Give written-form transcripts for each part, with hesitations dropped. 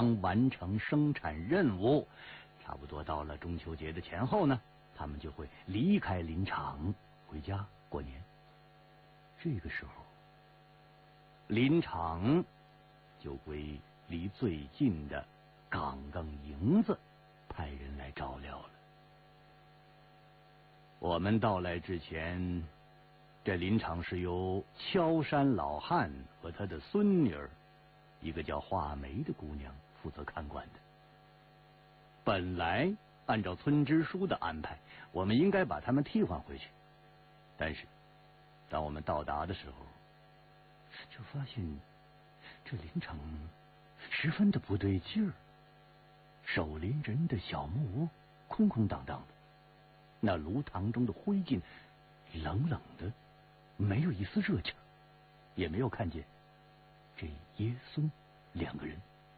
刚完成生产任务，差不多到了中秋节的前后呢，他们就会离开林场回家过年。这个时候，林场就归离最近的岗岗营子派人来照料了。我们到来之前，这林场是由敲山老汉和他的孙女儿，一个叫画眉的姑娘负责看管的。本来按照村支书的安排，我们应该把他们替换回去，但是当我们到达的时候，就发现这林场十分的不对劲儿。守林人的小木屋空空荡荡的，那炉膛中的灰烬冷冷的，没有一丝热气儿，也没有看见这耶稣两个人。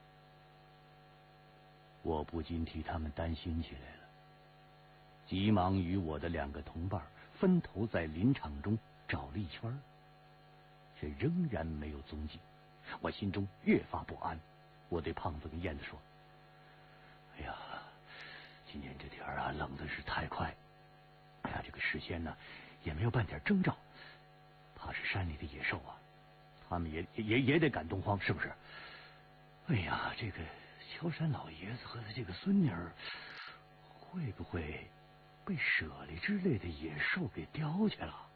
我不禁替他们担心起来了，急忙与我的两个同伴分头在林场中找了一圈，却仍然没有踪迹。我心中越发不安，我对胖子跟燕子说：哎呀，今年这天啊，冷的是太快。哎呀，这个事先呢也没有半点征兆，怕是山里的野兽啊，他们也得赶东荒，是不是？哎呀，这个萧山老爷子和他这个孙女儿，会不会被猞猁之类的野兽给叼去了？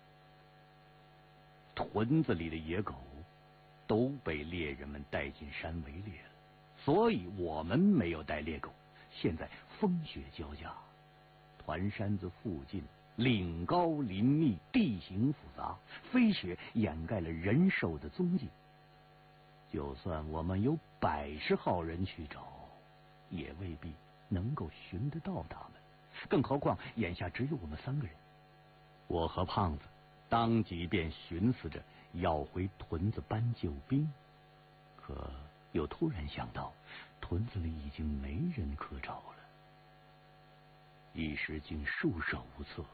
屯子里的野狗都被猎人们带进山围猎了，所以我们没有带猎狗。现在风雪交加，团山子附近岭高林密，地形复杂，飞雪掩盖了人兽的踪迹。就算我们有100号人去找，也未必能够寻得到他们，更何况眼下只有我们3个人。我和胖子当即便寻思着要回屯子搬救兵，可又突然想到屯子里已经没人可找了，一时竟束手无策。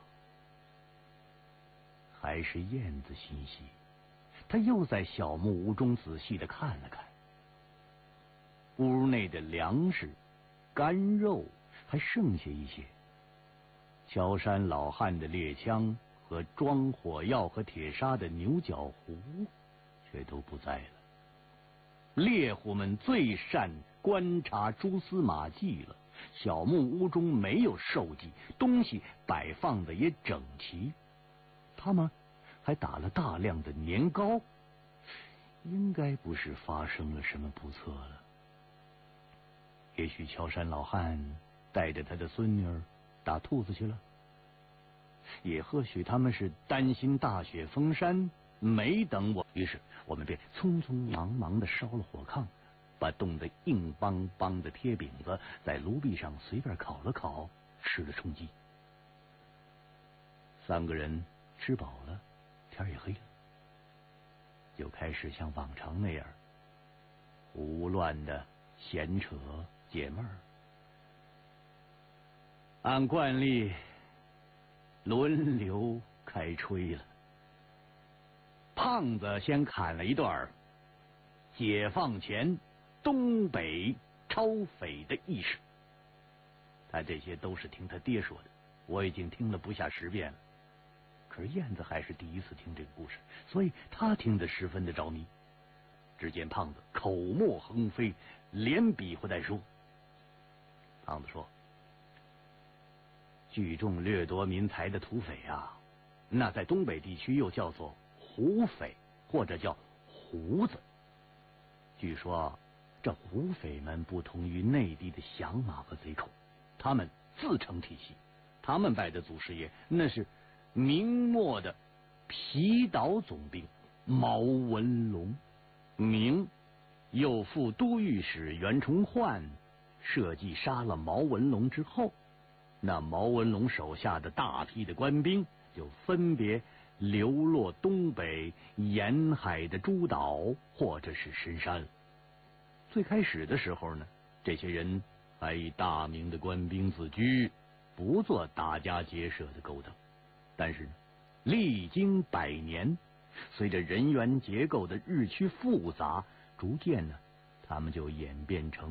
还是燕子心细，他又在小木屋中仔细的看了看，屋内的粮食、干肉还剩下一些，敲山老汉的猎枪和装火药和铁砂的牛角壶却都不在了。猎户们最善观察蛛丝马迹了，小木屋中没有兽迹，东西摆放的也整齐，他们还打了大量的年糕，应该不是发生了什么不测了。也许敲山老汉带着他的孙女儿打兔子去了，也或许他们是担心大雪封山，没等我，于是我们便匆匆忙忙的烧了火炕，把冻得硬邦邦的铁饼子在炉壁上随便烤了烤，吃了充饥。3个人吃饱了，天也黑了，就开始像往常那样胡乱的闲扯解闷儿。按惯例轮流开吹了，胖子先砍了一段解放前东北超匪的轶事，他这些都是听他爹说的，我已经听了不下10遍了。可是燕子还是第一次听这个故事，所以他听得十分的着迷。只见胖子口沫横飞，连比划带说。胖子说：聚众掠夺民财的土匪啊，那在东北地区又叫做胡匪，或者叫胡子。据说这胡匪们不同于内地的响马和贼寇，他们自成体系，他们拜的祖师爷那是明末的皮岛总兵毛文龙。明又副都御史袁崇焕设计杀了毛文龙之后，那毛文龙手下的大批的官兵就分别流落东北沿海的诸岛或者是深山。最开始的时候呢，这些人还以大明的官兵自居，不做打家劫舍的勾当。但是呢，历经100年，随着人员结构的日趋复杂，逐渐呢，他们就演变成